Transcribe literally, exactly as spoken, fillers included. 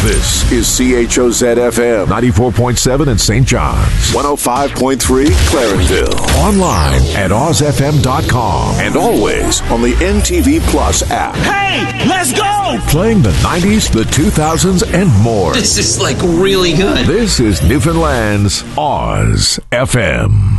This is C H O Z F M ninety-four point seven in Saint John's, one oh five point three Clarenville. Online at oz f m dot com and always on the N T V Plus app. Hey, let's go! Playing the nineties, the two thousands, and more. This is like really good. This is Newfoundland's Oz F M.